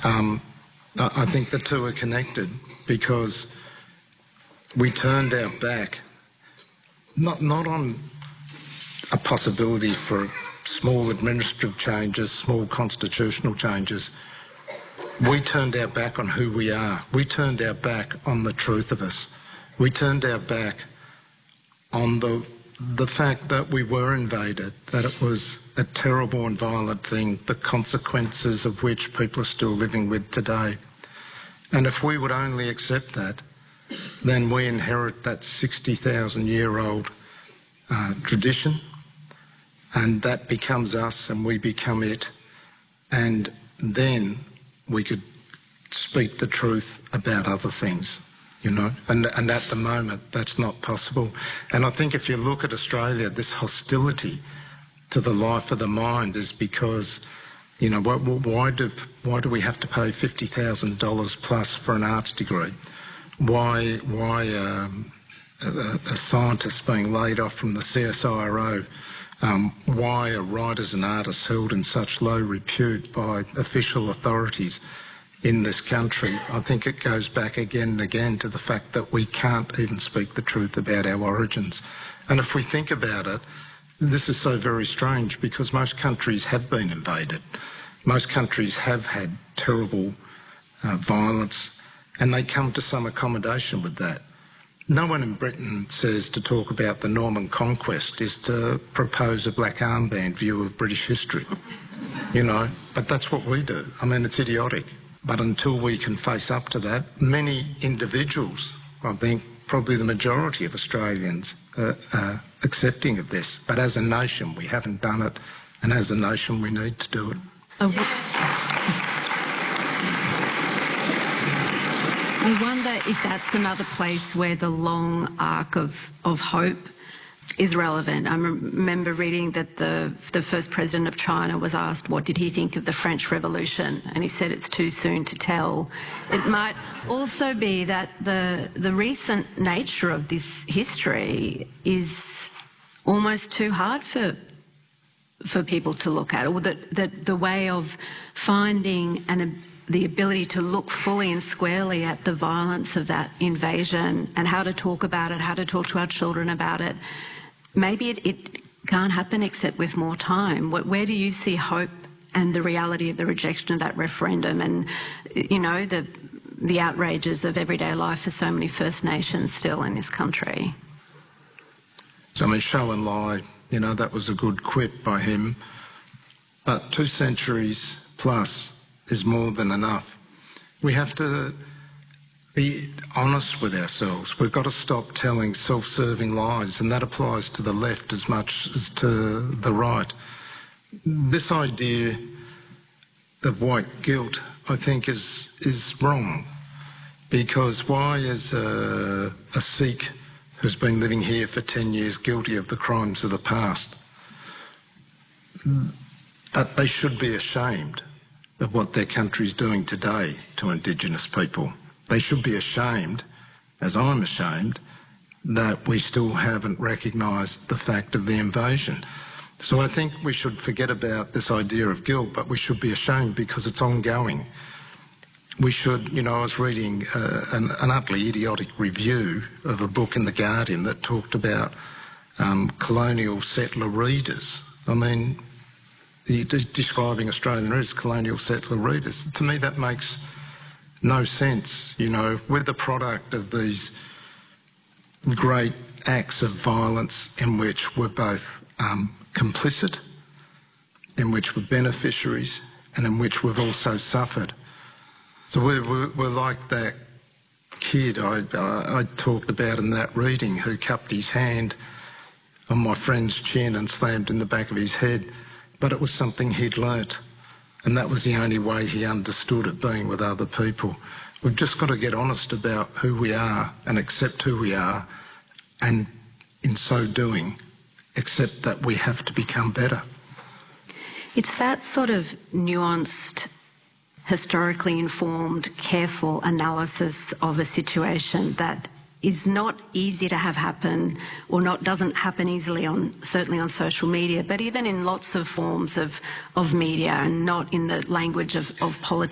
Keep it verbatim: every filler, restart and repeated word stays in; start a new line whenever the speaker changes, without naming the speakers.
Um, I think the two are connected because we turned our back not, not on a possibility for small administrative changes, small constitutional changes. We turned our back on who we are. We turned our back on the truth of us. We turned our back on the the fact that we were invaded, that it was a terrible and violent thing, the consequences of which people are still living with today. And if we would only accept that, then we inherit that sixty thousand year old uh, tradition, and that becomes us and we become it, and then we could speak the truth about other things. You know, and, and at the moment that's not possible. And I think if you look at Australia, this hostility to the life of the mind is because, you know, why, why do why do we have to pay fifty thousand dollars plus for an arts degree? Why why um, a, a scientist being laid off from the C S I R O? Um, why are writers and artists held in such low repute by official authorities in this country? I think it goes back again and again to the fact that we can't even speak the truth about our origins. And if we think about it, this is so very strange because most countries have been invaded. Most countries have had terrible uh, violence, and they come to some accommodation with that. No one in Britain says to talk about the Norman conquest is to propose a black armband view of British history, you know, but that's what we do. I mean, it's idiotic. But until we can face up to that, many individuals, I think probably the majority of Australians, are uh, accepting of this. But as a nation, we haven't done it, and as a nation, we need to do it.
Oh, I wonder if that's another place where the long arc of, of hope is relevant. I remember reading that the, the first president of China was asked what did he think of the French Revolution, and he said it's too soon to tell. It might also be that the, the recent nature of this history is almost too hard for, for people to look at, or that, that the way of finding an the ability to look fully and squarely at the violence of that invasion and how to talk about it, how to talk to our children about it. Maybe it, it can't happen except with more time. Where do you see hope and the reality of the rejection of that referendum and, you know, the, the outrages of everyday life for so many First Nations still in this country?
So, I mean, show and lie, you know, that was a good quip by him. But two centuries plus is more than enough. We have to be honest with ourselves. We've got to stop telling self-serving lies, and that applies to the left as much as to the right. This idea of white guilt, I think, is is wrong, because why is a, a Sikh who's been living here for ten years guilty of the crimes of the past? But they should be ashamed of what their country's doing today to Indigenous people. They should be ashamed, as I'm ashamed, that we still haven't recognised the fact of the invasion. So I think we should forget about this idea of guilt, but we should be ashamed because it's ongoing. We should, you know, I was reading uh, an, an utterly idiotic review of a book in The Guardian that talked about um, colonial settler readers. I mean, describing Australian as colonial settler readers. To me, that makes no sense. You know, we're the product of these great acts of violence in which we're both um, complicit, in which we're beneficiaries, and in which we've also suffered. So we're, we're, we're like that kid I, I, I talked about in that reading who cupped his hand on my friend's chin and slammed in the back of his head. But it was something he'd learnt, and that was the only way he understood it, being with other people. We've just got to get honest about who we are and accept who we are, and in so doing, accept that we have to become better.
It's that sort of nuanced, historically informed, careful analysis of a situation that is not easy to have happen, or not doesn't happen easily on certainly on social media, but even in lots of forms of of media, and not in the language of, of politics.